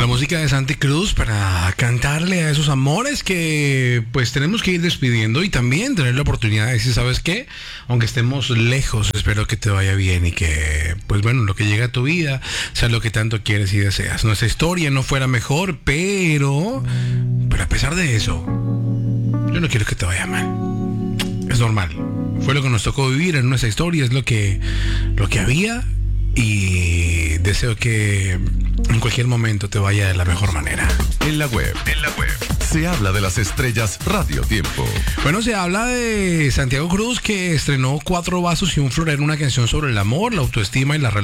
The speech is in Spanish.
La música de Santi Cruz para cantarle a esos amores que pues tenemos que ir despidiendo y también tener la oportunidad de decir, ¿sabes qué? Aunque estemos lejos, espero que te vaya bien y que pues bueno, lo que llega a tu vida sea lo que tanto quieres y deseas. Nuestra historia no fuera mejor, pero a pesar de eso, yo no quiero que te vaya mal. Es normal. Fue lo que nos tocó vivir en nuestra historia, es lo que había y deseo que en cualquier momento te vaya de la mejor manera. En la web, se habla de las estrellas Radio Tiempo. Bueno, se habla de Santiago Cruz, que estrenó 4 vasos y un florero, una canción sobre el amor, la autoestima y la relación.